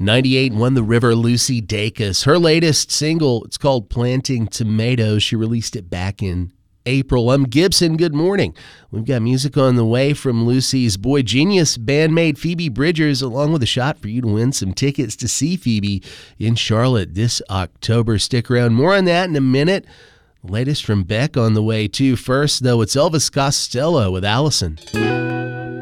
98 won the River Lucy Dacus. Her latest single, it's called Planting Tomatoes. She released it back in April. I'm Gibson. Good morning. We've got music on the way from Lucy's Boy Genius bandmate Phoebe Bridgers, along with a shot for you to win some tickets to see Phoebe in Charlotte this October. Stick around. More on that in a minute. The latest from Beck on the way too. First, though, it's Elvis Costello with Allison.